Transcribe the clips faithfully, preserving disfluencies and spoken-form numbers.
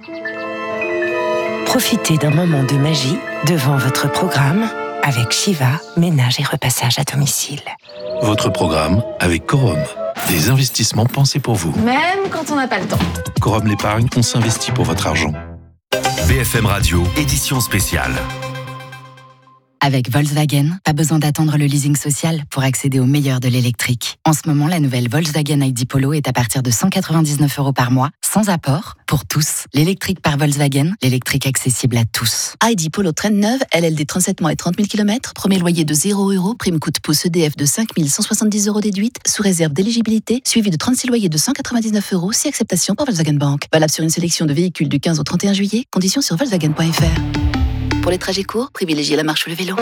Profitez d'un moment de magie devant votre programme avec Shiva, ménage et repassage à domicile. Votre programme avec Corum. Des investissements pensés pour vous. Même quand on n'a pas le temps. Corum l'épargne, on s'investit pour votre argent. B F M Radio, édition spéciale. Avec Volkswagen, pas besoin d'attendre le leasing social pour accéder au meilleur de l'électrique. En ce moment, la nouvelle Volkswagen I D Polo est à partir de cent quatre-vingt-dix-neuf euros par mois, sans apport, pour tous. L'électrique par Volkswagen, l'électrique accessible à tous. I D Polo traîne neuve, L L D trente-sept mois et trente mille kilomètres, premier loyer de zéro euros, prime coût pouce E D F de cinq mille cent soixante-dix euros déduite, sous réserve d'éligibilité, suivi de trente-six loyers de cent quatre-vingt-dix-neuf euros, si acceptation par Volkswagen Bank. Valable sur une sélection de véhicules du quinze au trente et un juillet, conditions sur volkswagen point f r. Pour les trajets courts, privilégiez la marche ou le vélo.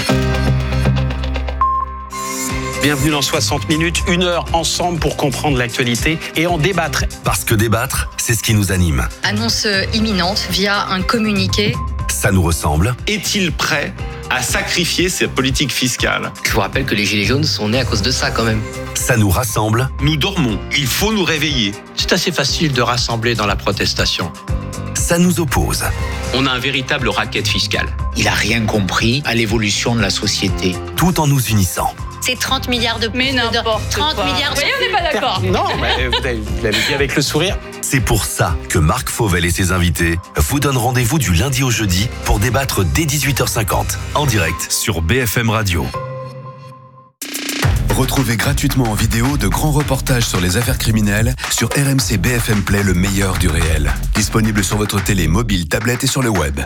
Bienvenue dans soixante minutes, une heure ensemble pour comprendre l'actualité et en débattre. Parce que débattre, c'est ce qui nous anime. Annonce imminente via un communiqué. Ça nous ressemble. Est-il prêt à sacrifier sa politique fiscale ? Je vous rappelle que les Gilets jaunes sont nés à cause de ça quand même. Ça nous rassemble. Nous dormons, il faut nous réveiller. C'est assez facile de rassembler dans la protestation. Ça nous oppose. On a un véritable racket fiscal. Il n'a rien compris à l'évolution de la société. Tout en nous unissant. C'est trente milliards de... Mais n'importe trente quoi. milliards de... Oui, on n'est pas d'accord. Non, mais vous l'avez, vous l'avez dit avec le sourire. C'est pour ça que Marc Fauvel et ses invités vous donnent rendez-vous du lundi au jeudi pour débattre dès dix-huit heures cinquante, en direct sur B F M Radio. Retrouvez gratuitement en vidéo de grands reportages sur les affaires criminelles sur R M C B F M Play, le meilleur du réel. Disponible sur votre télé, mobile, tablette et sur le web.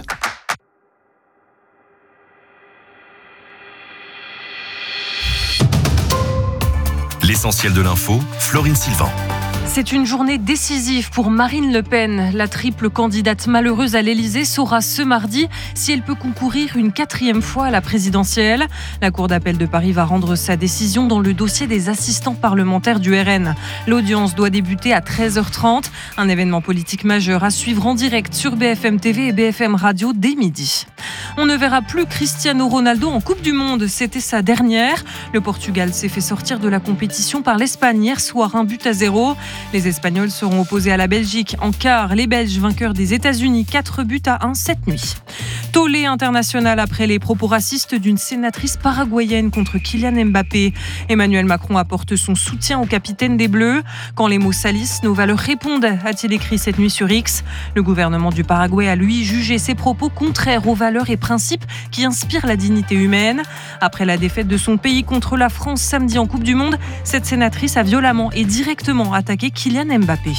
L'essentiel de l'info, Florine Sylvain. C'est une journée décisive pour Marine Le Pen. La triple candidate malheureuse à l'Élysée saura ce mardi si elle peut concourir une quatrième fois à la présidentielle. La Cour d'appel de Paris va rendre sa décision dans le dossier des assistants parlementaires du R N. L'audience doit débuter à treize heures trente. Un événement politique majeur à suivre en direct sur B F M T V et B F M Radio dès midi. On ne verra plus Cristiano Ronaldo en Coupe du Monde. C'était sa dernière. Le Portugal s'est fait sortir de la compétition par l'Espagne hier soir, un but à zéro. Les Espagnols seront opposés à la Belgique en quart. Les Belges vainqueurs des États-Unis, quatre buts à un cette nuit. Tollé international après les propos racistes d'une sénatrice paraguayenne contre Kylian Mbappé. Emmanuel Macron apporte son soutien au capitaine des Bleus. Quand les mots salissent, nos valeurs répondent, a-t-il écrit cette nuit sur X. Le gouvernement du Paraguay a lui jugé ces propos contraires aux valeurs et principes qui inspirent la dignité humaine. Après la défaite de son pays contre la France samedi en Coupe du Monde, cette sénatrice a violemment et directement attaqué Kylian Mbappé.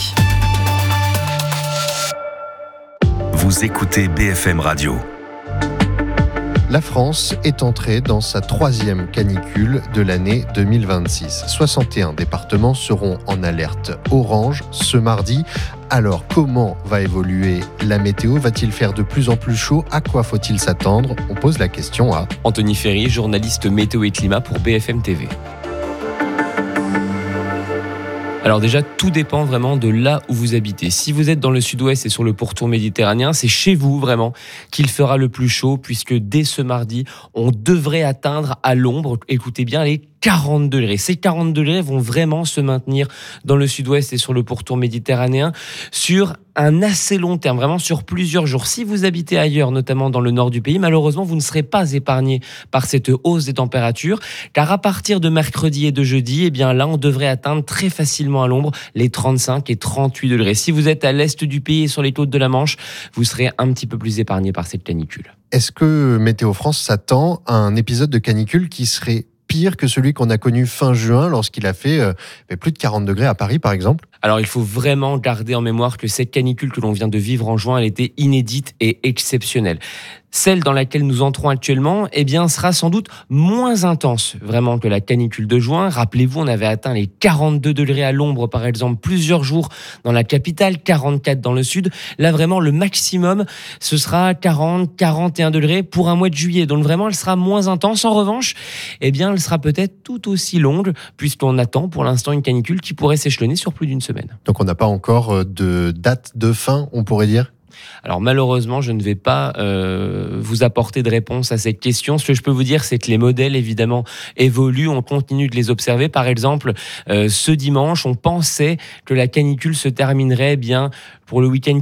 Vous écoutez B F M Radio. La France est entrée dans sa troisième canicule de l'année deux mille vingt-six. soixante et un départements seront en alerte orange ce mardi. Alors, comment va évoluer la météo ? Va-t-il faire de plus en plus chaud ? À quoi faut-il s'attendre ? On pose la question à Anthony Ferry, journaliste météo et climat pour B F M T V. Alors déjà, tout dépend vraiment de là où vous habitez. Si vous êtes dans le sud-ouest et sur le pourtour méditerranéen, c'est chez vous vraiment qu'il fera le plus chaud, puisque dès ce mardi, on devrait atteindre à l'ombre, écoutez bien, les quarante degrés. Ces quarante degrés vont vraiment se maintenir dans le sud-ouest et sur le pourtour méditerranéen sur un assez long terme, vraiment sur plusieurs jours. Si vous habitez ailleurs, notamment dans le nord du pays, malheureusement, vous ne serez pas épargné par cette hausse des températures, car à partir de mercredi et de jeudi, eh bien là, on devrait atteindre très facilement à l'ombre les trente-cinq et trente-huit degrés. Si vous êtes à l'est du pays et sur les côtes de la Manche, vous serez un petit peu plus épargné par cette canicule. Est-ce que Météo France s'attend à un épisode de canicule qui serait pire que celui qu'on a connu fin juin lorsqu'il a fait euh, plus de quarante degrés à Paris, par exemple ? Alors, il faut vraiment garder en mémoire que cette canicule que l'on vient de vivre en juin, elle était inédite et exceptionnelle. Celle dans laquelle nous entrons actuellement, eh bien, sera sans doute moins intense, vraiment, que la canicule de juin. Rappelez-vous, on avait atteint les quarante-deux degrés à l'ombre, par exemple, plusieurs jours dans la capitale, quarante-quatre dans le sud. Là, vraiment, le maximum, ce sera quarante, quarante et un degrés pour un mois de juillet. Donc, vraiment, elle sera moins intense. En revanche, eh bien, elle sera peut-être tout aussi longue, puisqu'on attend pour l'instant une canicule qui pourrait s'échelonner sur plus d'une semaine. Donc, on n'a pas encore de date de fin, on pourrait dire ? Alors malheureusement, je ne vais pas euh, vous apporter de réponse à cette question. Ce que je peux vous dire, c'est que les modèles, évidemment, évoluent. On continue de les observer. Par exemple, euh, ce dimanche, on pensait que la canicule se terminerait bien pour le week-end